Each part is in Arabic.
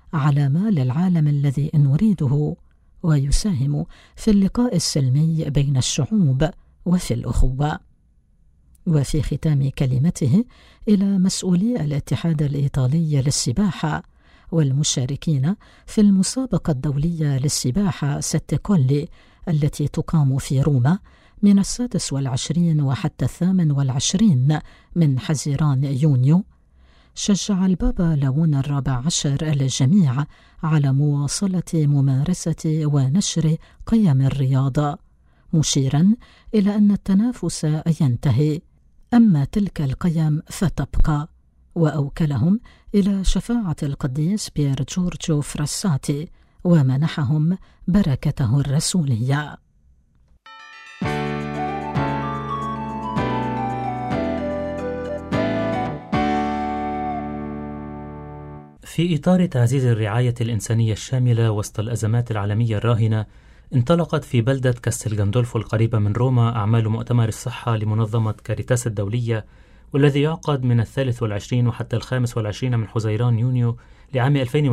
علامة للعالم الذي نريده، ويساهم في اللقاء السلمي بين الشعوب وفي الأخوة. وفي ختام كلمته إلى مسؤولي الاتحاد الإيطالي للسباحة والمشاركين في المسابقة الدولية للسباحة ساتيكولي التي تقام في روما من 26 وحتى 28 من حزيران يونيو، شجع البابا ليون الرابع عشر الجميع على مواصلة ممارسة ونشر قيم الرياضة، مشيرا إلى أن التنافس ينتهي، أما تلك القيم فتبقى، وأوكلهم إلى شفاعة القديس بيير جورجو فراساتي ومنحهم بركته الرسولية. في إطار تعزيز الرعاية الإنسانية الشاملة وسط الأزمات العالمية الراهنة، انطلقت في بلدة كاستيل غاندولفو القريبة من روما أعمال مؤتمر الصحة لمنظمة كاريتاس الدولية، والذي يعقد من 23 وحتى 25 من حزيران يونيو لعام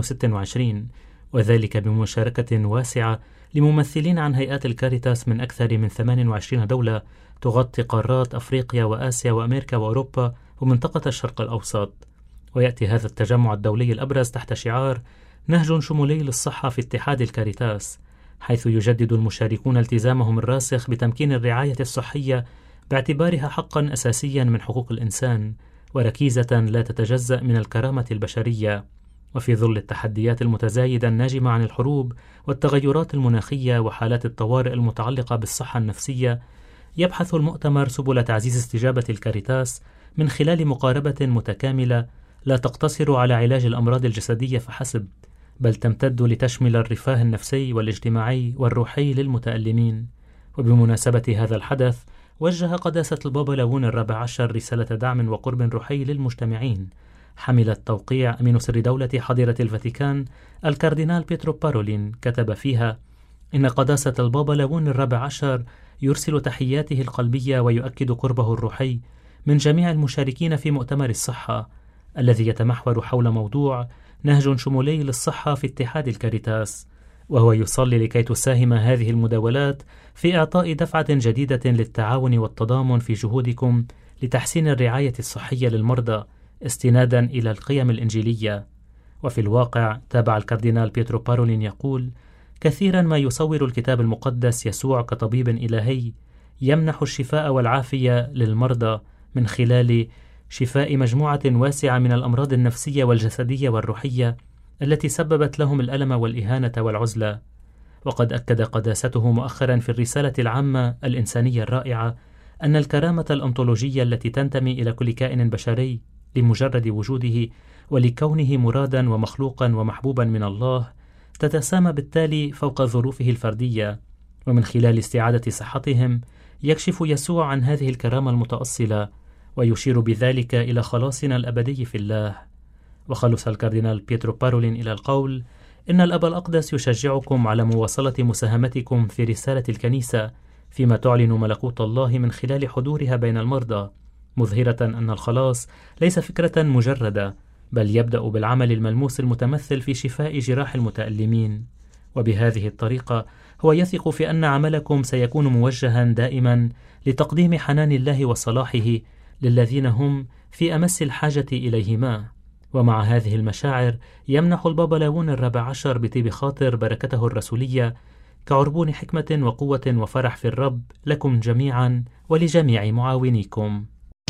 2026، وذلك بمشاركة واسعة لممثلين عن هيئات الكاريتاس من أكثر من 28 دولة تغطي قارات أفريقيا وآسيا وأمريكا وأوروبا ومنطقة الشرق الأوسط. ويأتي هذا التجمع الدولي الأبرز تحت شعار نهج شمولي للصحة في اتحاد الكاريتاس، حيث يجدد المشاركون التزامهم الراسخ بتمكين الرعاية الصحية باعتبارها حقا أساسيا من حقوق الإنسان وركيزة لا تتجزأ من الكرامة البشرية. وفي ظل التحديات المتزايدة الناجمة عن الحروب والتغيرات المناخية وحالات الطوارئ المتعلقة بالصحة النفسية، يبحث المؤتمر سبل تعزيز استجابة الكاريتاس من خلال مقاربة متكاملة لا تقتصر على علاج الأمراض الجسدية فحسب، بل تمتد لتشمل الرفاه النفسي والاجتماعي والروحي للمتألمين. وبمناسبة هذا الحدث، وجه قداسة البابا ليون الرابع عشر رسالة دعم وقرب روحي للمجتمعين، حملت توقيع أمين سر دولة حضرة الفاتيكان الكاردينال بيترو بارولين، كتب فيها إن قداسة البابا ليون الرابع عشر يرسل تحياته القلبية ويؤكد قربه الروحي من جميع المشاركين في مؤتمر الصحة الذي يتمحور حول موضوع نهج شمولي للصحة في اتحاد الكاريتاس، وهو يصلي لكي تساهم هذه المداولات في إعطاء دفعة جديدة للتعاون والتضامن في جهودكم لتحسين الرعاية الصحية للمرضى استنادا إلى القيم الإنجيلية. وفي الواقع، تابع الكاردينال بيترو بارولين يقول: كثيرا ما يصور الكتاب المقدس يسوع كطبيب إلهي يمنح الشفاء والعافية للمرضى من خلال شفاء مجموعة واسعة من الأمراض النفسية والجسدية والروحية التي سببت لهم الألم والإهانة والعزلة. وقد أكد قداسته مؤخرا في الرسالة العامة الإنسانية الرائعة أن الكرامة الأنطولوجية التي تنتمي إلى كل كائن بشري لمجرد وجوده ولكونه مرادا ومخلوقا ومحبوبا من الله تتسامى بالتالي فوق ظروفه الفردية، ومن خلال استعادة صحتهم يكشف يسوع عن هذه الكرامة المتأصلة ويشير بذلك إلى خلاصنا الأبدي في الله. وخلص الكاردينال بيترو بارولين إلى القول: إن الأب الأقدس يشجعكم على مواصلة مساهمتكم في رسالة الكنيسة فيما تعلن ملكوت الله من خلال حضورها بين المرضى، مظهرة أن الخلاص ليس فكرة مجردة، بل يبدأ بالعمل الملموس المتمثل في شفاء جراح المتألمين. وبهذه الطريقة هو يثق في أن عملكم سيكون موجها دائما لتقديم حنان الله وصلاحه للذين هم في أمس الحاجة إليهما. ومع هذه المشاعر يمنح البابا ليون الرابع عشر بطيب خاطر بركته الرسولية كعربون حكمة وقوة وفرح في الرب لكم جميعا ولجميع معاونيكم.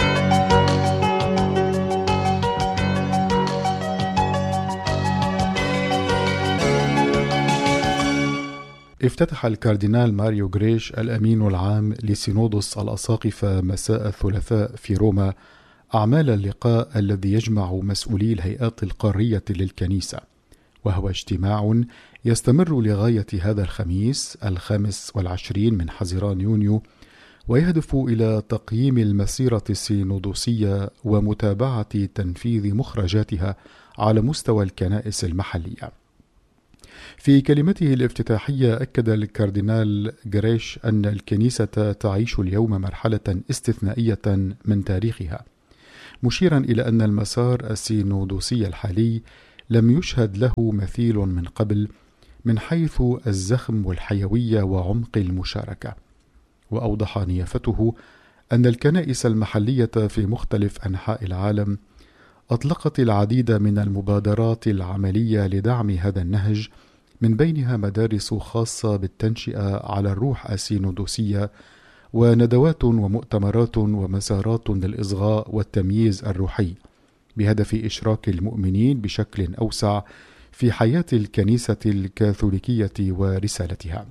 افتتح الكاردينال ماريو غريش الأمين العام لسينودوس الأساقفة مساء الثلاثاء في روما أعمال اللقاء الذي يجمع مسؤولي الهيئات القارية للكنيسة، وهو اجتماع يستمر لغاية هذا الخميس 25 من حزيران يونيو، ويهدف إلى تقييم المسيرة السينودوسية ومتابعة تنفيذ مخرجاتها على مستوى الكنائس المحلية. في كلمته الافتتاحية أكد الكاردينال غريش أن الكنيسة تعيش اليوم مرحلة استثنائية من تاريخها، مشيرا إلى أن المسار السينودوسي الحالي لم يشهد له مثيل من قبل من حيث الزخم والحيوية وعمق المشاركة. وأوضح نيافته أن الكنائس المحلية في مختلف أنحاء العالم أطلقت العديد من المبادرات العملية لدعم هذا النهج، من بينها مدارس خاصة بالتنشئة على الروح السينودوسية، وندوات ومؤتمرات ومسارات للإصغاء والتمييز الروحي، بهدف إشراك المؤمنين بشكل أوسع في حياة الكنيسة الكاثوليكية ورسالتها.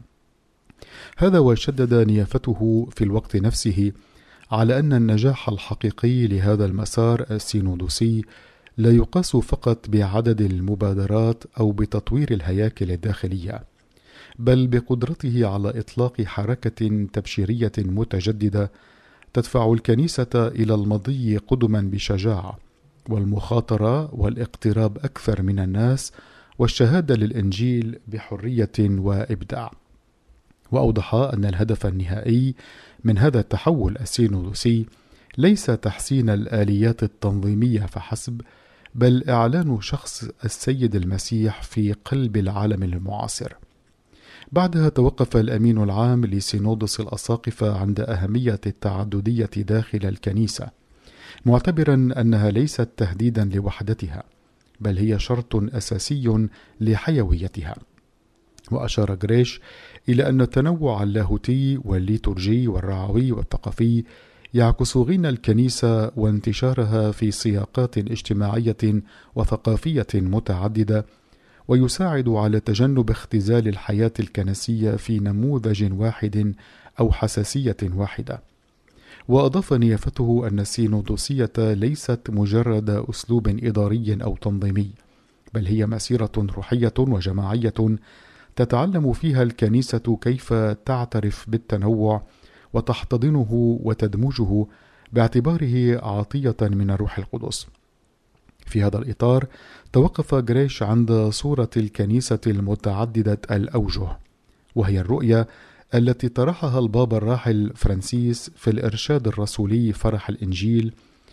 هذا وشدد نيافته في الوقت نفسه على أن النجاح الحقيقي لهذا المسار السينودوسي لا يقاس فقط بعدد المبادرات أو بتطوير الهياكل الداخلية، بل بقدرته على إطلاق حركة تبشيرية متجددة تدفع الكنيسة إلى المضي قدما بشجاعة، والمخاطرة والاقتراب أكثر من الناس، والشهادة للإنجيل بحرية وإبداع. وأوضح أن الهدف النهائي من هذا التحول السينودوسي ليس تحسين الآليات التنظيمية فحسب، بل إعلان شخص السيد المسيح في قلب العالم المعاصر. بعدها توقف الأمين العام لسينودوس الأساقفة عند أهمية التعددية داخل الكنيسة، معتبرا أنها ليست تهديدا لوحدتها، بل هي شرط أساسي لحيويتها. وأشار غريش إلى أن التنوع اللاهوتي والليتورجي والرعوي والثقافي يعكس غنى الكنيسة وانتشارها في سياقات اجتماعية وثقافية متعددة، ويساعد على تجنب اختزال الحياة الكنسية في نموذج واحد أو حساسية واحدة. وأضاف نيافته أن السينودوسية ليست مجرد أسلوب إداري أو تنظيمي، بل هي مسيرة روحية وجماعية تتعلم فيها الكنيسة كيف تعترف بالتنوع وتحتضنه وتدمجه باعتباره عطية من الروح القدس. في هذا الإطار توقف غريش عند صورة الكنيسة المتعددة الأوجه، وهي الرؤية التي طرحها البابا الراحل فرانسيس في الإرشاد الرسولي فرح الإنجيل،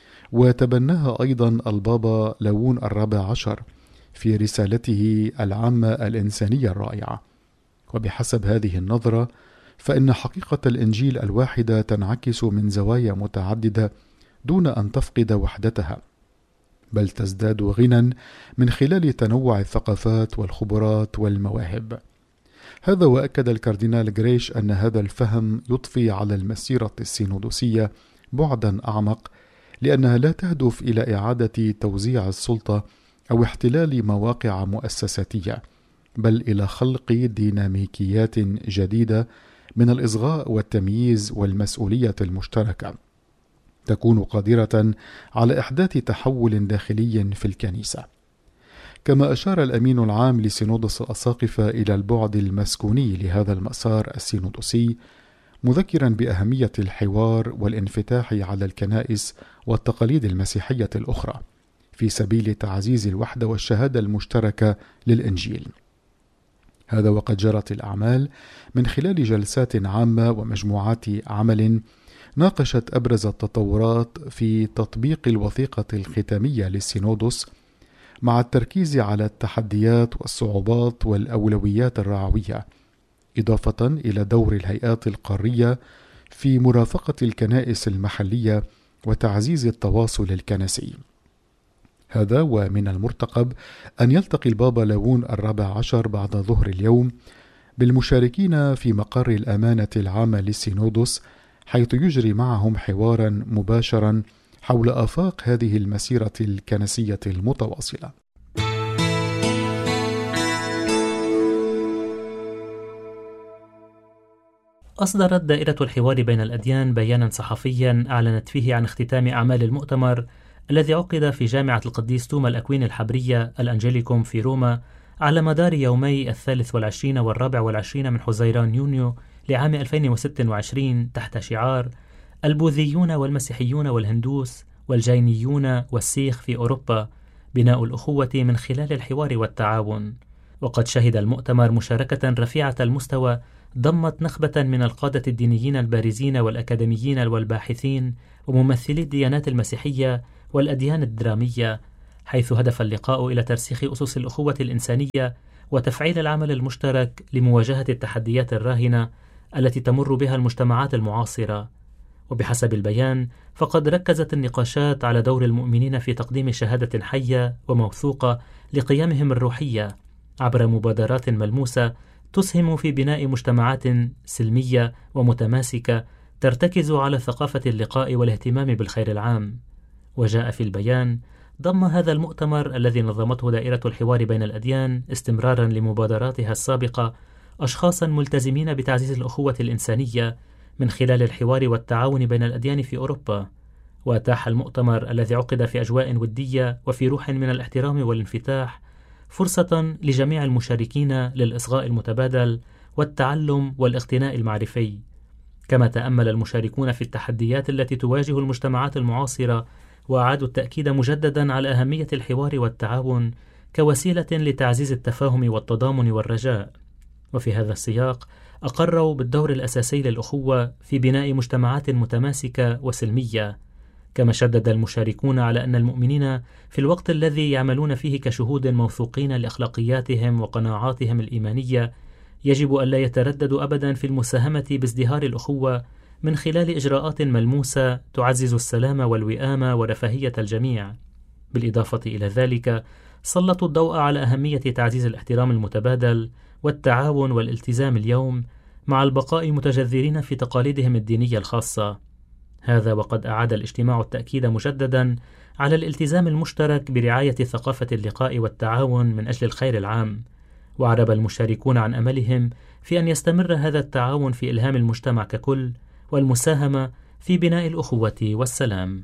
وتبناها أيضا البابا لاوون ال14 في رسالته العامة الإنسانية الرائعة. وبحسب هذه النظرة فإن حقيقة الإنجيل الواحدة تنعكس من زوايا متعددة دون أن تفقد وحدتها، بل تزداد غنى من خلال تنوع الثقافات والخبرات والمواهب. هذا وأكد الكاردينال غريش أن هذا الفهم يضفي على المسيرة السينودوسية بعدا أعمق، لأنها لا تهدف إلى إعادة توزيع السلطة أو احتلال مواقع مؤسساتية، بل إلى خلق ديناميكيات جديدة من الإصغاء والتمييز والمسؤولية المشتركة، تكون قادرة على إحداث تحول داخلي في الكنيسة. كما أشار الأمين العام لسينودوس الأساقفة إلى البعد المسكوني لهذا المسار السينودوسي، مذكرا بأهمية الحوار والانفتاح على الكنائس والتقاليد المسيحية الأخرى في سبيل تعزيز الوحدة والشهادة المشتركة للإنجيل. هذا وقد جرت الأعمال من خلال جلسات عامة ومجموعات عمل ناقشت أبرز التطورات في تطبيق الوثيقة الختامية للسينودوس، مع التركيز على التحديات والصعوبات والأولويات الرعوية، إضافة إلى دور الهيئات القارية في مرافقة الكنائس المحلية وتعزيز التواصل الكنسي. هذا ومن المرتقب أن يلتقي البابا لاوون ال14 بعد ظهر اليوم بالمشاركين في مقر الأمانة العامة للسينودوس، حيث يجري معهم حوارا مباشرا حول آفاق هذه المسيرة الكنسية المتواصلة. أصدرت دائرة الحوار بين الأديان بيانا صحفيا أعلنت فيه عن اختتام أعمال المؤتمر الذي عقد في جامعة القديس توما الأكوين الحبرية الأنجليكوم في روما على مدار يومي 23 و24 من حزيران يونيو لعام 2026 تحت شعار البوذيون والمسيحيون والهندوس والجينيون والسيخ في أوروبا، بناء الأخوة من خلال الحوار والتعاون. وقد شهد المؤتمر مشاركة رفيعة المستوى ضمت نخبة من القادة الدينيين البارزين والأكاديميين والباحثين وممثلي الديانات المسيحية والأديان الدرامية، حيث هدف اللقاء إلى ترسيخ أسس الأخوة الإنسانية وتفعيل العمل المشترك لمواجهة التحديات الراهنة التي تمر بها المجتمعات المعاصرة. وبحسب البيان فقد ركزت النقاشات على دور المؤمنين في تقديم شهادة حية وموثوقة لقيمهم الروحية عبر مبادرات ملموسة تسهم في بناء مجتمعات سلمية ومتماسكة ترتكز على ثقافة اللقاء والاهتمام بالخير العام. وجاء في البيان: ضم هذا المؤتمر الذي نظمته دائرة الحوار بين الأديان استمرارا لمبادراتها السابقة أشخاصا ملتزمين بتعزيز الأخوة الإنسانية من خلال الحوار والتعاون بين الأديان في أوروبا. وأتاح المؤتمر الذي عقد في أجواء ودية وفي روح من الاحترام والانفتاح فرصة لجميع المشاركين للإصغاء المتبادل والتعلم والاقتناء المعرفي. كما تأمل المشاركون في التحديات التي تواجه المجتمعات المعاصرة، وأعادوا التأكيد مجددا على أهمية الحوار والتعاون كوسيلة لتعزيز التفاهم والتضامن والرجاء. وفي هذا السياق أقروا بالدور الأساسي للأخوة في بناء مجتمعات متماسكة وسلمية. كما شدد المشاركون على أن المؤمنين في الوقت الذي يعملون فيه كشهود موثوقين لأخلاقياتهم وقناعاتهم الإيمانية يجب ألا يترددوا أبدا في المساهمة بازدهار الأخوة من خلال إجراءات ملموسة تعزز السلام والوئام ورفاهية الجميع. بالإضافة إلى ذلك سلطوا الضوء على أهمية تعزيز الاحترام المتبادل والتعاون والالتزام اليوم، مع البقاء متجذرين في تقاليدهم الدينية الخاصة. هذا وقد أعاد الاجتماع التأكيد مجددا على الالتزام المشترك برعاية ثقافة اللقاء والتعاون من أجل الخير العام. وعرب المشاركون عن أملهم في أن يستمر هذا التعاون في إلهام المجتمع ككل والمساهمة في بناء الأخوة والسلام.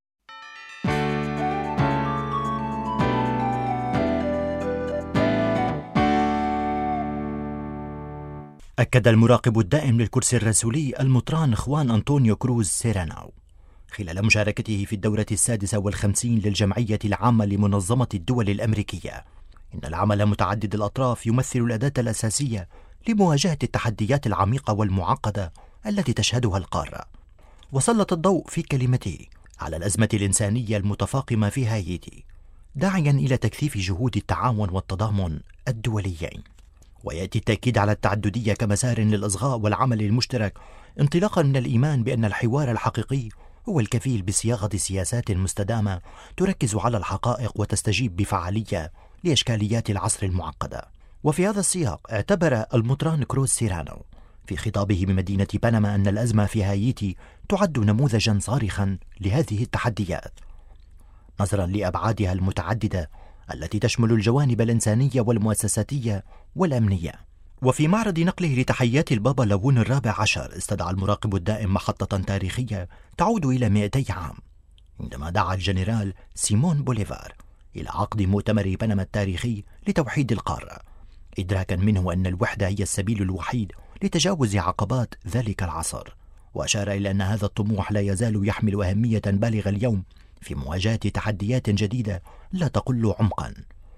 أكد المراقب الدائم للكرسي الرسولي المطران خوان أنطونيو كروز سيراناو خلال مشاركته في الدورة 56 للجمعية العامة لمنظمة الدول الأمريكية إن العمل متعدد الأطراف يمثل الأداة الأساسية لمواجهة التحديات العميقة والمعقدة التي تشهدها القارة. وسلط الضوء في كلمته على الأزمة الإنسانية المتفاقمة في هايتي، داعيا إلى تكثيف جهود التعاون والتضامن الدوليين. ويأتي التأكيد على التعددية كمسار للإصغاء والعمل المشترك، انطلاقا من الإيمان بأن الحوار الحقيقي هو الكفيل بصياغة سياسات مستدامة تركز على الحقائق وتستجيب بفعالية لإشكاليات العصر المعقدة. وفي هذا السياق اعتبر المطران كروز سيرانو في خطابه بمدينة بنما أن الأزمة في هايتي تعد نموذجا صارخا لهذه التحديات، نظرا لأبعادها المتعددة التي تشمل الجوانب الإنسانية والمؤسساتية والأمنية. وفي معرض نقله لتحيات البابا لوون الرابع عشر، استدعى المراقب الدائم محطة تاريخية تعود إلى 200 عام، عندما دعا الجنرال سيمون بوليفار إلى عقد مؤتمر بنما التاريخي لتوحيد القارة، إدراكا منه أن الوحدة هي السبيل الوحيد لتجاوز عقبات ذلك العصر. وأشار إلى أن هذا الطموح لا يزال يحمل أهمية بالغة اليوم في مواجهة تحديات جديدة لا تقل عمقا،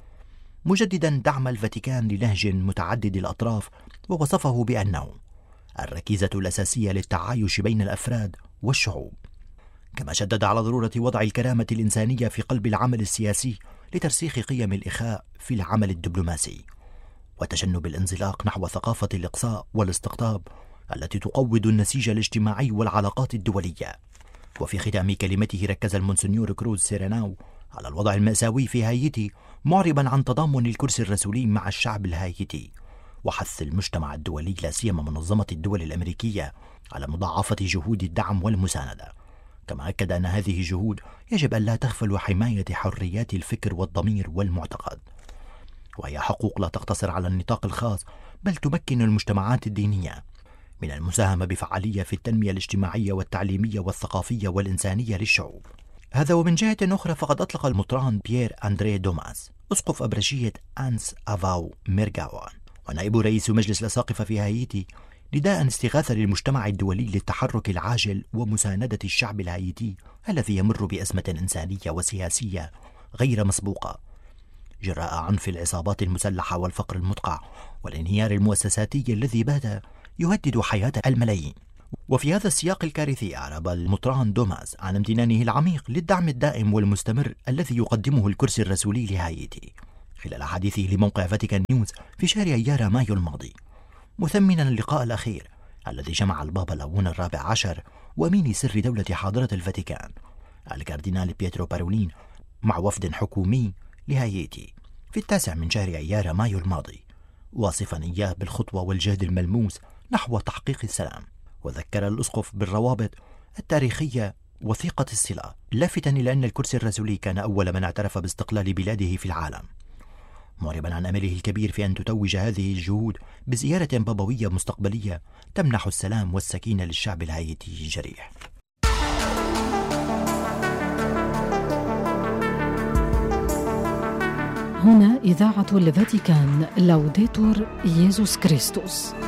مجددا دعم الفاتيكان لنهج متعدد الأطراف، ووصفه بأنه الركيزة الأساسية للتعايش بين الأفراد والشعوب. كما شدد على ضرورة وضع الكرامة الإنسانية في قلب العمل السياسي لترسيخ قيم الإخاء في العمل الدبلوماسي، وتجنب الانزلاق نحو ثقافة الإقصاء والاستقطاب التي تقوض النسيج الاجتماعي والعلاقات الدولية. وفي ختام كلمته ركز المونسنيور كروز سيراناو على الوضع المأساوي في هايتي، معربا عن تضامن الكرسي الرسولي مع الشعب الهايتي، وحث المجتمع الدولي لا سيما منظمة الدول الأمريكية على مضاعفة جهود الدعم والمساندة. كما أكد أن هذه الجهود يجب أن لا تغفل حماية حريات الفكر والضمير والمعتقد، وهي حقوق لا تقتصر على النطاق الخاص، بل تمكن المجتمعات الدينية من المساهمة بفعالية في التنمية الاجتماعية والتعليمية والثقافية والإنسانية للشعوب. هذا ومن جهة أخرى فقد أطلق المطران بيير أندري دوماس أسقف أبرشية أنس أفاو ميرغاوان ونائب رئيس مجلس الأساقفة في هايتي نداء استغاثة للمجتمع الدولي للتحرك العاجل ومساندة الشعب الهايتي الذي يمر بأزمة إنسانية وسياسية غير مسبوقة جراء عنف العصابات المسلحة والفقر المدقع والانهيار المؤسساتي الذي بات يهدد حياة الملايين. وفي هذا السياق الكارثي أعرب المطران دوماس عن امتنانه العميق للدعم الدائم والمستمر الذي يقدمه الكرسي الرسولي لهايتي خلال حديثه لموقع فاتيكان نيوز في شهر أيار مايو الماضي، مثمنا اللقاء الأخير الذي جمع البابا ليون الرابع عشر وأمين سر دولة حاضرة الفاتيكان الكاردينال بيترو بارولين مع وفد حكومي لهايتي في 9 من شهر أيار مايو الماضي، واصفا إياه بالخطوة والجهد الملموس نحو تحقيق السلام. وذكر الأسقف بالروابط التاريخية وثيقة الصلة، لافتا إلى أن الكرسي الرسولي كان أول من اعترف باستقلال بلاده في العالم، معربا عن أمله الكبير في أن تتوج هذه الجهود بزيارة بابوية مستقبلية تمنح السلام والسكينة للشعب الهايتي الجريح. هنا إذاعة الفاتيكان، لوديتور ييسوس كريستوس.